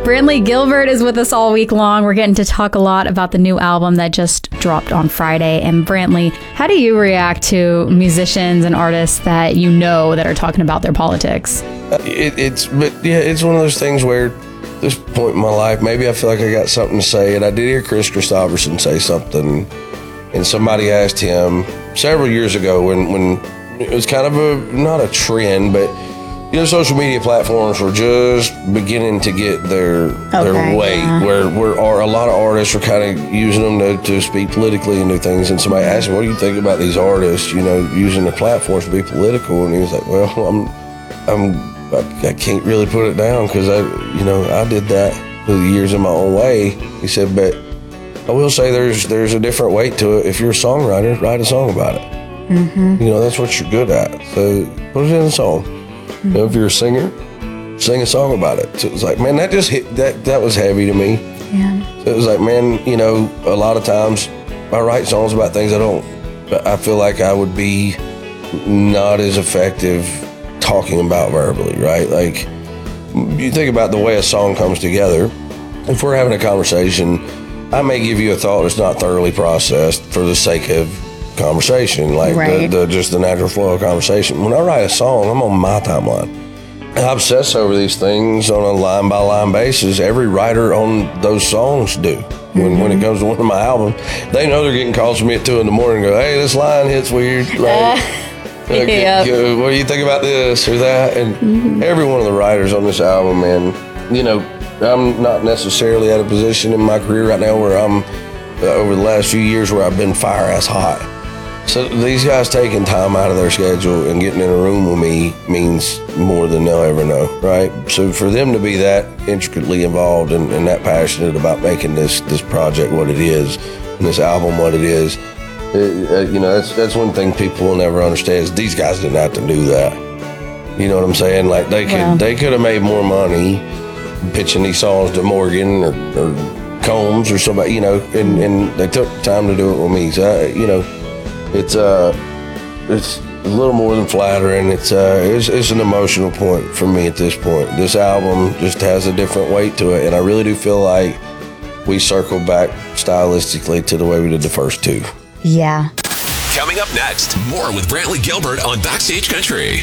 Brantley Gilbert is with us all week long. We're getting to talk a lot about the new album that just dropped on Friday. And Brantley, how do you react to musicians and artists that you know that are talking about their politics? It's one of those things where at this point in my life, maybe I feel like I got something to say. And I did hear Chris Christopherson say something, and somebody asked him several years ago when it was kind of not a trend, but social media platforms were just beginning to get their weight, where a lot of artists are kind of using them to speak politically and do things. And somebody asked him, "What do you think about these artists, using their platforms to be political?" And he was like, "Well, I can't really put it down because I did that for years in my own way." He said, "But I will say there's a different weight to it. If you're a songwriter, write a song about it. Mm-hmm. That's what you're good at. So put it in a song." If you're a singer, sing a song about it. So it was like, man, that just hit, that was heavy to me. Yeah. So it was like, man, a lot of times I write songs about things but I feel like I would be not as effective talking about verbally, right? Like, you think about the way a song comes together. If we're having a conversation, I may give you a thought that's not thoroughly processed for the sake of conversation, like right. Just the natural flow of conversation. When I write a song, I'm on my timeline. I obsess over these things on a line by line basis. Every writer on those songs do. When it comes to one of my albums, they know they're getting calls from me at 2 a.m. and go, "Hey, this line hits weird, right? What do you think about this or that?" And every one of the writers on this album, man, I'm not necessarily at a position in my career right now where I'm over the last few years where I've been fire ass hot. So these guys taking time out of their schedule and getting in a room with me means more than they'll ever know, right? So for them to be that intricately involved and that passionate about making this project what it is, and this album what it is, that's one thing people will never understand is these guys didn't have to do that. You know what I'm saying? Like they could have made more money pitching these songs to Morgan or Combs or somebody, and they took time to do it with me. So it's a little more than flattering. It's an emotional point for me at this point. This album just has a different weight to it, and I really do feel like we circled back stylistically to the way we did the first two. Yeah. Coming up next, more with Brantley Gilbert on Backstage Country.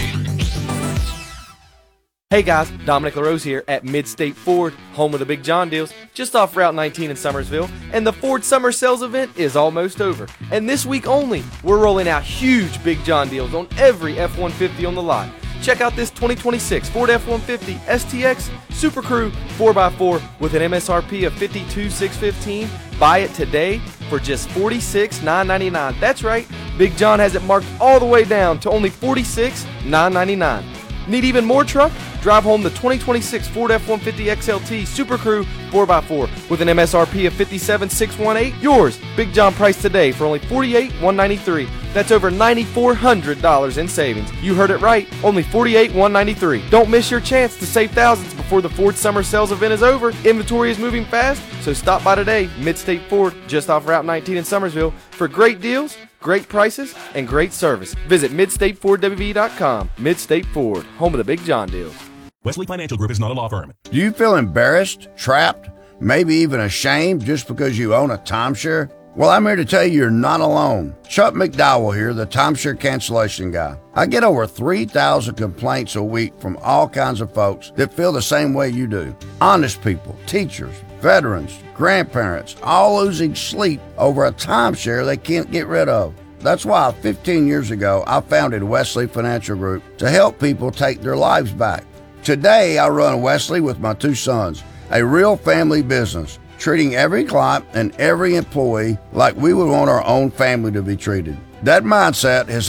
Hey guys, Dominic LaRose here at Mid-State Ford, home of the Big John deals, just off Route 19 in Summersville, and the Ford Summer Sales event is almost over. And this week only, we're rolling out huge Big John deals on every F-150 on the lot. Check out this 2026 Ford F-150 STX Super Crew 4x4 with an MSRP of $52,615. Buy it today for just $46,999. That's right, Big John has it marked all the way down to only $46,999. Need even more truck? Drive home the 2026 Ford F-150 XLT Super Crew 4x4 with an MSRP of $57,618. Yours, Big John price today for only $48,193. That's over $9,400 in savings. You heard it right, only $48,193. Don't miss your chance to save thousands before the Ford Summer Sales event is over. Inventory is moving fast, so stop by today. Mid-State Ford, just off Route 19 in Summersville, for great deals, great prices, and great service. Visit MidstateFordWV.com. Mid-State Ford, home of the Big John deals. Wesley Financial Group is not a law firm. Do you feel embarrassed, trapped, maybe even ashamed just because you own a timeshare? Well, I'm here to tell you you're not alone. Chuck McDowell here, the timeshare cancellation guy. I get over 3,000 complaints a week from all kinds of folks that feel the same way you do. Honest people, teachers, veterans, grandparents, all losing sleep over a timeshare they can't get rid of. That's why 15 years ago, I founded Wesley Financial Group to help people take their lives back. Today, I run Wesley with my 2 sons, a real family business, treating every client and every employee like we would want our own family to be treated. That mindset has